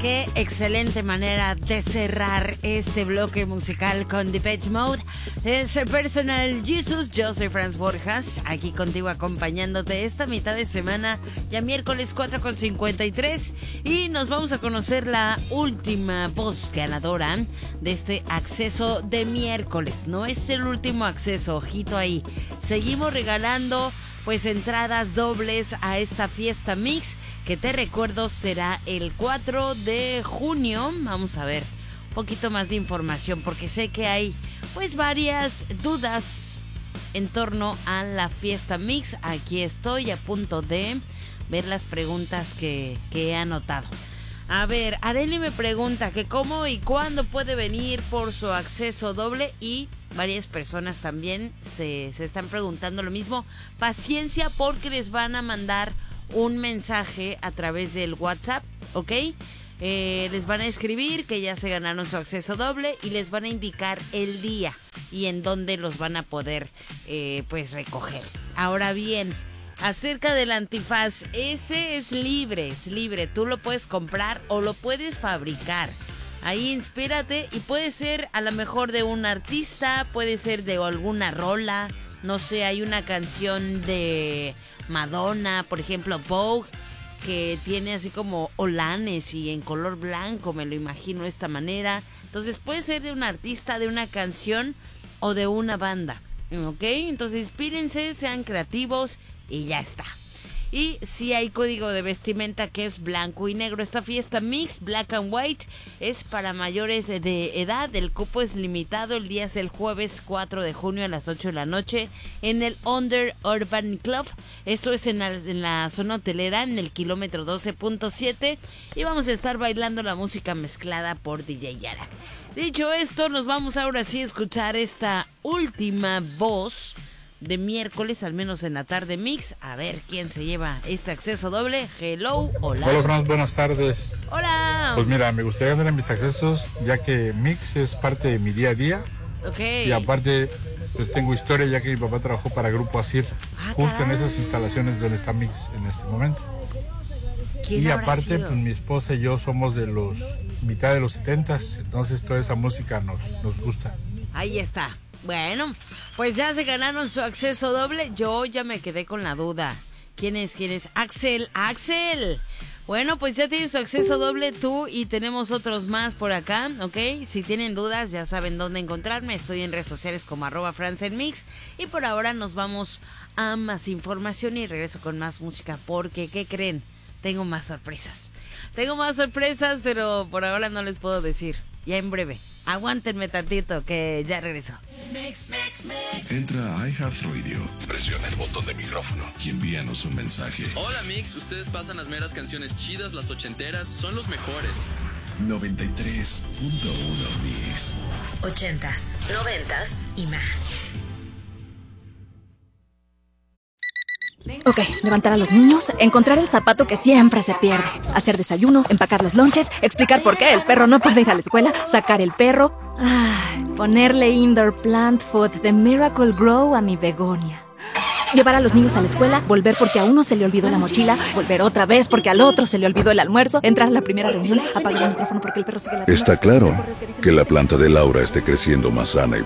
Qué excelente manera de cerrar este bloque musical con Depeche Mode. Es Personal Jesus. Yo soy Franz Borjas, aquí contigo acompañándote esta mitad de semana, ya miércoles 4:53, y nos vamos a conocer la última voz ganadora de este acceso de miércoles. No es el último acceso, ojito ahí. Seguimos regalando pues entradas dobles a esta fiesta mix, que te recuerdo será el 4 de junio. Vamos a ver un poquito más de información, porque sé que hay pues varias dudas en torno a la fiesta mix. Aquí estoy a punto de ver las preguntas que he anotado. A ver, Areli me pregunta que cómo y cuándo puede venir por su acceso doble, y varias personas también se están preguntando lo mismo. Paciencia, porque les van a mandar un mensaje a través del WhatsApp, ¿ok? Les van a escribir que ya se ganaron su acceso doble y les van a indicar el día y en dónde los van a poder pues recoger. Ahora bien, acerca del antifaz, ese es libre, tú lo puedes comprar o lo puedes fabricar. Ahí inspírate, y puede ser a lo mejor de un artista, puede ser de alguna rola, no sé, hay una canción de Madonna, por ejemplo, Vogue, que tiene así como olanes y en color blanco, me lo imagino de esta manera. Entonces puede ser de un artista, de una canción o de una banda, ¿ok? Entonces inspírense, sean creativos y ya está. Y sí hay código de vestimenta que es blanco y negro. Esta fiesta mix, black and white, es para mayores de edad. El cupo es limitado. El día es el jueves 4 de junio a las 8 de la noche en el Under Urban Club. Esto es en la zona hotelera, en el kilómetro 12.7. Y vamos a estar bailando la música mezclada por DJ Yarak. Dicho esto, nos vamos ahora sí a escuchar esta última voz de miércoles, al menos en la tarde mix. A ver quién se lleva este acceso doble. Hello, hola. Hola, Franz, buenas tardes. Hola. Pues mira, me gustaría ganar mis accesos, ya que mix es parte de mi día a día. Ok. Y aparte, pues tengo historia, ya que mi papá trabajó para Grupo Asir, justo caray, en esas instalaciones donde está mix en este momento. ¿Quién Y habrá aparte, sido? pues mi esposa y yo somos de los mitad de los 70s, entonces toda esa música nos gusta. Ahí está. Bueno, pues ya se ganaron su acceso doble. Yo ya me quedé con la duda. ¿Quién es? Axel. Bueno, pues ya tienes su acceso doble tú, y tenemos otros más por acá, ¿ok? Si tienen dudas, ya saben dónde encontrarme. Estoy en redes sociales como @FranzEnMix. Y por ahora nos vamos a más información y regreso con más música, porque, ¿qué creen? Tengo más sorpresas, pero por ahora no les puedo decir. Ya en breve. Aguántenme tantito, que ya regreso. Entra a iHeartRadio, presiona el botón de micrófono y envíanos un mensaje. Hola Mix, ustedes pasan las meras canciones chidas, las ochenteras, son los mejores. 93.1 Mix. 80s, 90s y más. Ok, levantar a los niños, encontrar el zapato que siempre se pierde, hacer desayuno, empacar los lonches, explicar por qué el perro no puede ir a la escuela, sacar el perro, ponerle indoor plant food de Miracle Grow a mi begonia. Llevar a los niños a la escuela, volver porque a uno se le olvidó la mochila, volver otra vez porque al otro se le olvidó el almuerzo, entrar a la primera reunión, apagar el micrófono porque el perro sigue la... Está claro que la planta de Laura esté creciendo más sana y